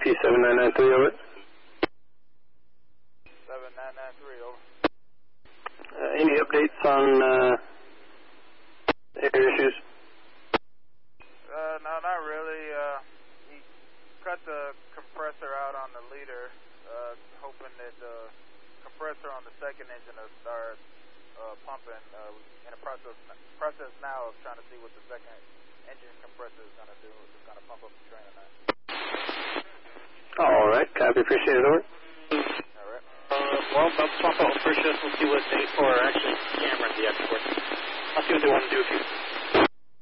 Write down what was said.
BP 7993, over. 7993, over. Any updates on air issues? No, not really. He cut the compressor out on the leader, hoping that the compressor on the second engine will start pumping. In the process now of trying to see what the second engine compressor is going to do, if it's going to pump up the train or not. All right, copy, appreciate it, over. All right. Well, they'll swap out first shift. We'll see what they, or actually Cameron, the export. I'll see what they want to do with you.